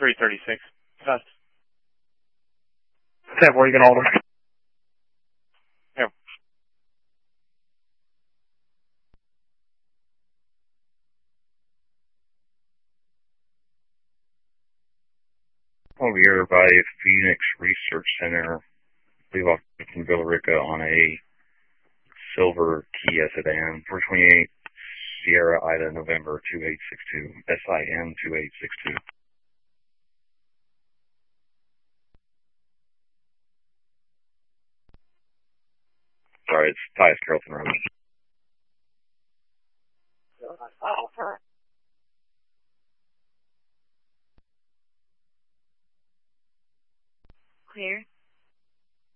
336. Test. 10-4, you can hold them. Yep. Over here by Phoenix Research Center, Leave from Villarica on a silver Kia sedan, 428 Sierra Ida November 2862, SIN 2862. Sorry, it's Tyus Carrollton Road.